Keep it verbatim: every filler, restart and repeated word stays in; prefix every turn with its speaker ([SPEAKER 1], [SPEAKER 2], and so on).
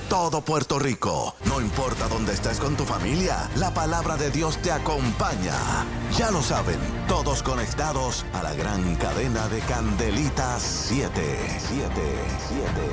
[SPEAKER 1] todo Puerto Rico. No importa dónde estés con tu familia, la palabra de Dios te acompaña. Ya lo saben, todos conectados a la gran cadena de Candelitas siete. siete, siete.